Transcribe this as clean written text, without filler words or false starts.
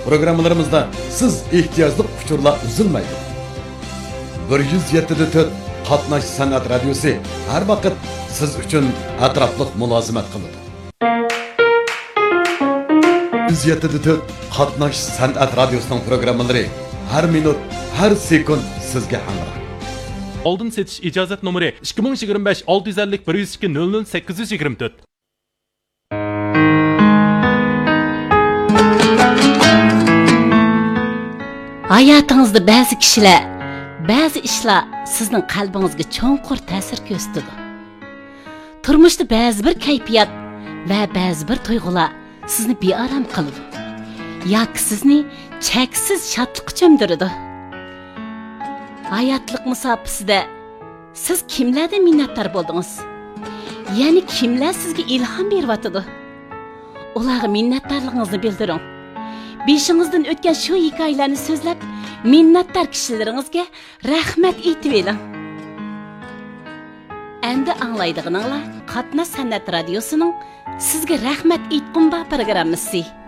Programmalarımızda siz ihtiyaclı uçurlar üzülmeydi. 107.4 Qatnash San'at Radyosu her vakit siz için atraflık mülazimet kılıdı. 107.4 Qatnash San'at Radyosu'nun programmaları her minut, her sekund sizge hamroh. Oldin setish ijozat nomeri 2025 650 102 00 824. Hayatınızda bazı kişiler, bazı işler sizning qalbingizga cho'nqur ta'sir ko'rsatadi. Turmushda ba'zi bir kayfiyat va ba'zi bir tuyg'ular sizni bearam qiladi. Yoki sizni cheksiz shodlikka cho'mdiradi. Hayotlik musofasida siz kimlardan minnatdor bo'ldingiz? Ya'ni kimlar sizga ilhom beryotdi? Ularga minnatdorligingizni bildiring. Beshingizdan o'tgan shu hikoyalarni so'zlab, minnatdor kishilaringizga rahmat aytib eling. Endi anglaydiganinglar Qatnash San'at Radiosuning sizga rahmat aytqum programmasi.